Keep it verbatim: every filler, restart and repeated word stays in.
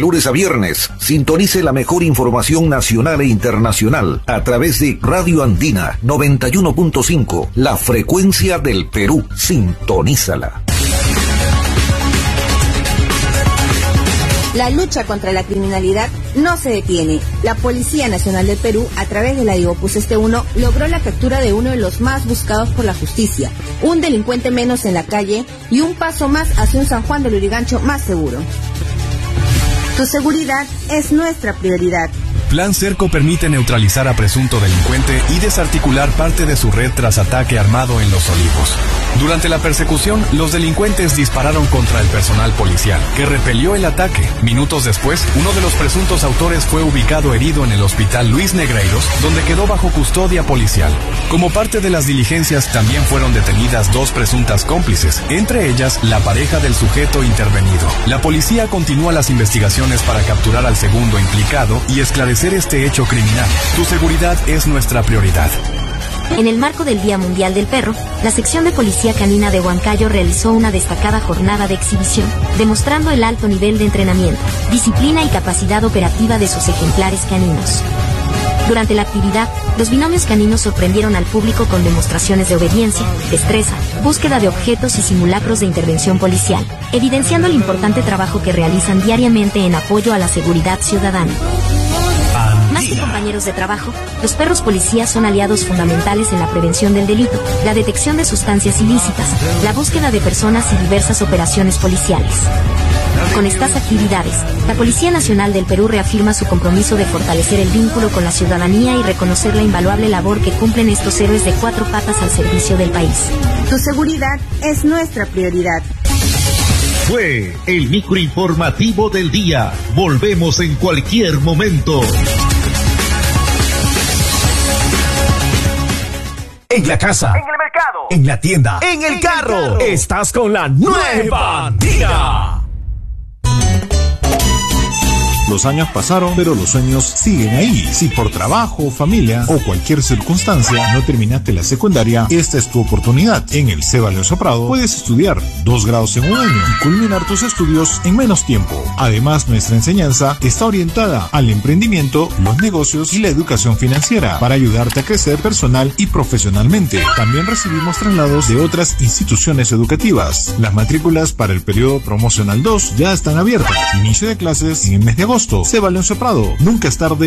lunes a viernes, sintonice la mejor información nacional e internacional a través de Radio Andina noventa y uno punto cinco, la frecuencia del Perú. Sintonízala. La lucha contra la criminalidad no se detiene. La Policía Nacional del Perú, a través de la Digopus Este uno, logró la captura de uno de los más buscados por la justicia, un delincuente menos en la calle y un paso más hacia un San Juan del Lurigancho más seguro. Tu seguridad es nuestra prioridad. Plan Cerco permite neutralizar a presunto delincuente y desarticular parte de su red tras ataque armado en Los Olivos. Durante la persecución, los delincuentes dispararon contra el personal policial, que repelió el ataque. Minutos después, uno de los presuntos autores fue ubicado herido en el hospital Luis Negreiros, donde quedó bajo custodia policial. Como parte de las diligencias, también fueron detenidas dos presuntas cómplices, entre ellas la pareja del sujeto intervenido. La policía continúa las investigaciones para capturar al segundo implicado y esclarecer este hecho criminal. Tu seguridad es nuestra prioridad. En el marco del Día Mundial del Perro, la sección de Policía Canina de Huancayo realizó una destacada jornada de exhibición, demostrando el alto nivel de entrenamiento, disciplina y capacidad operativa de sus ejemplares caninos. Durante la actividad, los binomios caninos sorprendieron al público con demostraciones de obediencia, destreza, búsqueda de objetos y simulacros de intervención policial, evidenciando el importante trabajo que realizan diariamente en apoyo a la seguridad ciudadana. Más que compañeros de trabajo, los perros policías son aliados fundamentales en la prevención del delito, la detección de sustancias ilícitas, la búsqueda de personas y diversas operaciones policiales. Con estas actividades, la Policía Nacional del Perú reafirma su compromiso de fortalecer el vínculo con la ciudadanía y reconocer la invaluable labor que cumplen estos héroes de cuatro patas al servicio del país. Tu seguridad es nuestra prioridad. Fue el microinformativo del día. Volvemos en cualquier momento. En la casa, en el mercado, en la tienda, en el carro, estás con la nueva Andina. Los años pasaron, pero los sueños siguen ahí. Si por trabajo, familia o cualquier circunstancia no terminaste la secundaria, esta es tu oportunidad. En el C. León Prado puedes estudiar dos grados en un año y culminar tus estudios en menos tiempo. Además, nuestra enseñanza está orientada al emprendimiento, los negocios y la educación financiera para ayudarte a crecer personal y profesionalmente. También recibimos traslados de otras instituciones educativas. Las matrículas para el periodo promocional dos ya están abiertas. Inicio de clases en el mes de agosto. C. León Prado, nunca es tarde